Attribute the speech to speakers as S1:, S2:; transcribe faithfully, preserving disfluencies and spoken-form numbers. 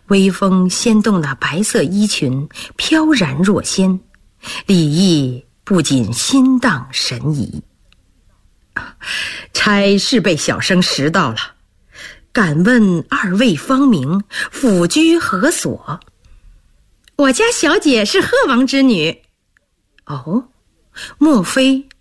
S1: 微风掀动那白色衣裙，飘然若仙，李益不禁心荡神怡。差是被小生识到了，敢问二位芳名，府居何所？
S2: 我家小姐是贺王之女。
S1: 哦，莫非